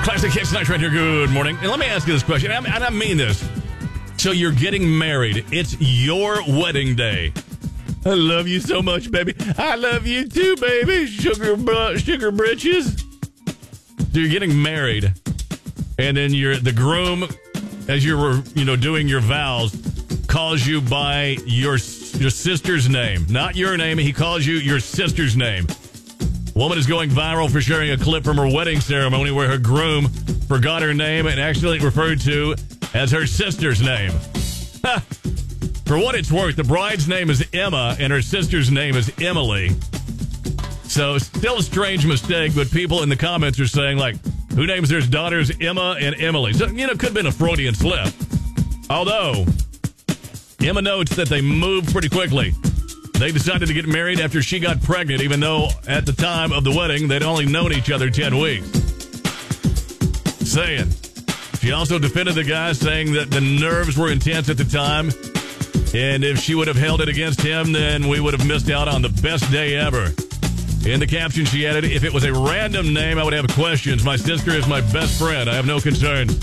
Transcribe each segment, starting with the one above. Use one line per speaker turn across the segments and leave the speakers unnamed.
Classic Hits Night right here. Good morning. And let me ask you this question, and I mean this. So you're getting married. It's your wedding day. I love you so much, baby. I love you too, baby. Sugar britches. So you're getting married, and then the groom, as you were, doing your vows, calls you by your sister's name, not your name. He calls you your sister's name. Woman is going viral for sharing a clip from her wedding ceremony where her groom forgot her name and accidentally referred to as her sister's name. For what it's worth, the bride's name is Emma and her sister's name is Emily. So still a strange mistake, but people in the comments are saying, like, who names their daughters Emma and Emily? So, could have been a Freudian slip. Although, Emma notes that they moved pretty quickly. They decided to get married after she got pregnant, even though at the time of the wedding, they'd only known each other 10 weeks. Saying. She also defended the guy, saying that the nerves were intense at the time, and if she would have held it against him, then we would have missed out on the best day ever. In the caption, she added, if it was a random name, I would have questions. My sister is my best friend. I have no concerns.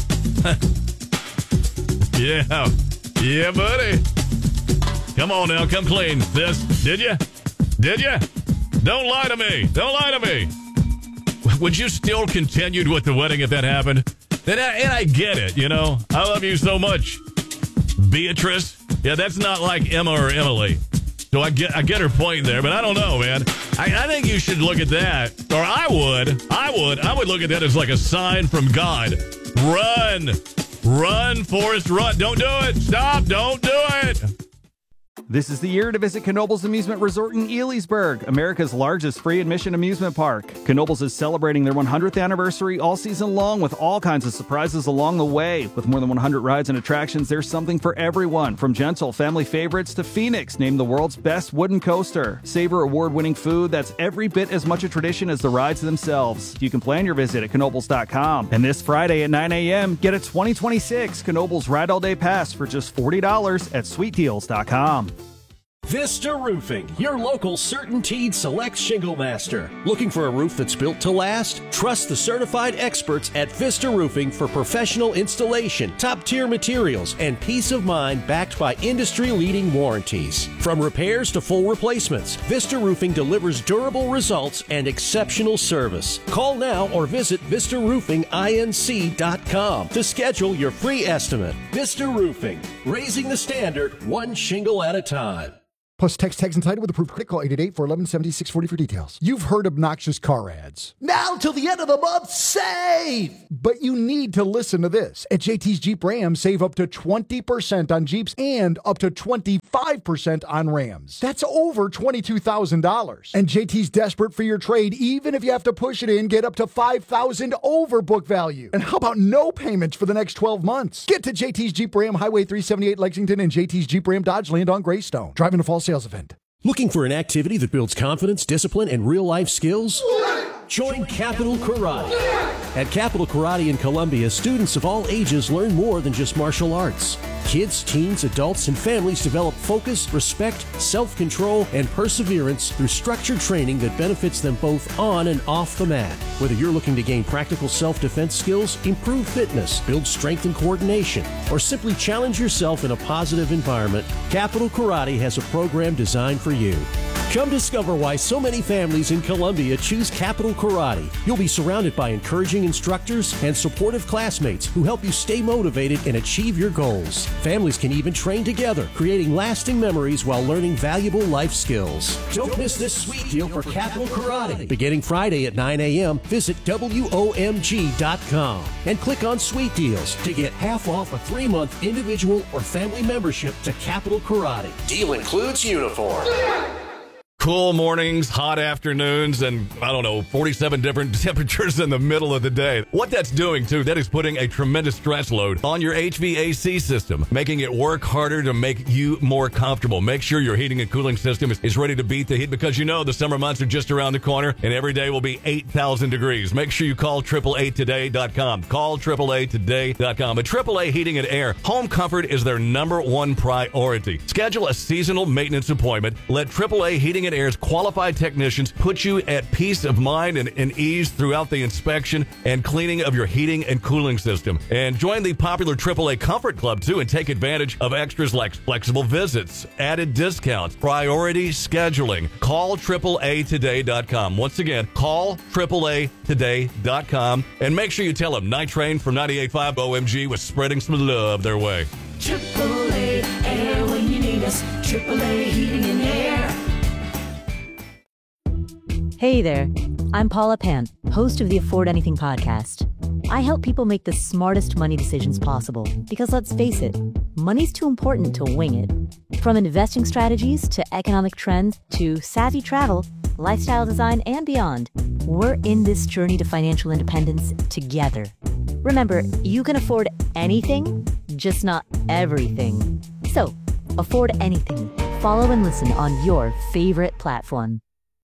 Yeah, buddy. Come on now, come clean. Did you? Don't lie to me. Would you still continued with the wedding if that happened? And I get it, I love you so much. Beatrice. Yeah, that's not like Emma or Emily. So I get her point there, but I don't know, man. I think you should look at that, or I would look at that as like a sign from God. Run, Forrest, run. Don't do it. Stop. Don't do it.
This is the year to visit Knoebels Amusement Resort in Elysburg, America's largest free admission amusement park. Knoebels is celebrating their 100th anniversary all season long with all kinds of surprises along the way. With more than 100 rides and attractions, there's something for everyone, from gentle family favorites to Phoenix, named the world's best wooden coaster. Savor award-winning food that's every bit as much a tradition as the rides themselves. You can plan your visit at Knoebels.com. And this Friday at 9 a.m., get a 2026 Knoebels Ride All Day Pass for just $40 at SweetDeals.com.
Vista Roofing, your local CertainTeed Select Shingle Master. Looking for a roof that's built to last? Trust the certified experts at Vista Roofing for professional installation, top-tier materials, and peace of mind backed by industry-leading warranties. From repairs to full replacements, Vista Roofing delivers durable results and exceptional service. Call now or visit VistaRoofingINC.com to schedule your free estimate. Vista Roofing, raising the standard one shingle at a time.
Plus, text tags and title with approved credit. Call 888-411-7640 for details. You've heard obnoxious car ads. Now till the end of the month, save! But you need to listen to this. At JT's Jeep Ram, save up to 20% on Jeeps and up to 25% on Rams. That's over $22,000. And JT's desperate for your trade, even if you have to push it in, get up to $5,000 over book value. And how about no payments for the next 12 months? Get to JT's Jeep Ram, Highway 378 Lexington, and JT's Jeep Ram Dodge Land on Greystone. Driving to fall sales event.
Looking for an activity that builds confidence, discipline, and real-life skills? Join Capital Karate. At Capital Karate in Columbia, students of all ages learn more than just martial arts. Kids, teens, adults, and families develop focus, respect, self-control, and perseverance through structured training that benefits them both on and off the mat. Whether you're looking to gain practical self-defense skills, improve fitness, build strength and coordination, or simply challenge yourself in a positive environment, Capital Karate has a program designed for you. Come discover why so many families in Columbia choose Capital Karate. You'll be surrounded by encouraging instructors and supportive classmates who help you stay motivated and achieve your goals. Families can even train together, creating lasting memories while learning valuable life skills. Don't miss this sweet deal for Capital Karate. Beginning Friday at 9 a.m., visit WOMG.com and click on Sweet Deals to get half off a 3-month individual or family membership to Capital Karate. Deal includes uniform.
Cool mornings, hot afternoons, and, 47 different temperatures in the middle of the day. What that's doing, too, that is putting a tremendous stress load on your HVAC system, making it work harder to make you more comfortable. Make sure your heating and cooling system is ready to beat the heat, because the summer months are just around the corner, and every day will be 8,000 degrees. Make sure you call AAAtoday.com. Call AAAtoday.com. At AAA Heating and Air, home comfort is their #1 priority. Schedule a seasonal maintenance appointment. Let AAA Heating Radiant Air's qualified technicians put you at peace of mind and ease throughout the inspection and cleaning of your heating and cooling system. And join the popular AAA Comfort Club, too, and take advantage of extras like flexible visits, added discounts, priority scheduling. Call AAAtoday.com. Once again, call AAAtoday.com and make sure you tell them Night Train from 98.5 OMG was spreading some love their way.
AAA Air when you need us. AAA Heating and Air.
Hey there, I'm Paula Pant, host of the Afford Anything podcast. I help people make the smartest money decisions possible because let's face it, money's too important to wing it. From investing strategies to economic trends to savvy travel, lifestyle design, and beyond, we're in this journey to financial independence together. Remember, you can afford anything, just not everything. So, afford anything. Follow and listen on your favorite platform.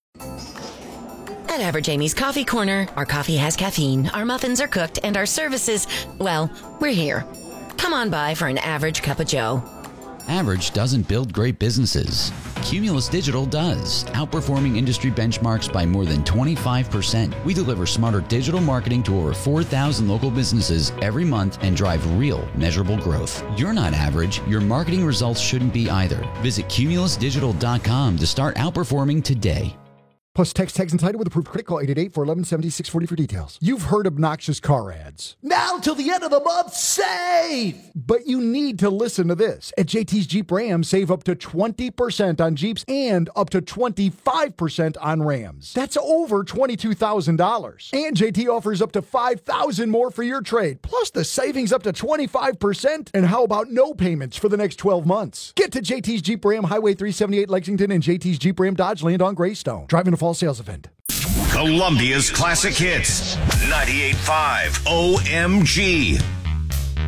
At Average Amy's Coffee Corner, our coffee has caffeine, our muffins are cooked, and our services, well, we're here. Come on by for an average cup of joe.
Average doesn't build great businesses. Cumulus Digital does, outperforming industry benchmarks by more than 25%. We deliver smarter digital marketing to over 4,000 local businesses every month and drive real, measurable growth. You're not average. Your marketing results shouldn't be either. Visit cumulusdigital.com to start outperforming today.
Plus, text tags and title with approved credit. Call 888-411-7640 for details. You've heard obnoxious car ads. Now till the end of the month, save! But you need to listen to this. At JT's Jeep Ram, save up to 20% on Jeeps and up to 25% on Rams. That's over $22,000. And JT offers up to $5,000 more for your trade. Plus the savings up to 25%. And how about no payments for the next 12 months? Get to JT's Jeep Ram, Highway 378 Lexington, and JT's Jeep Ram Dodge Land on Greystone. Driving a fall sales event.
Columbia's classic hits. 98.5 OMG.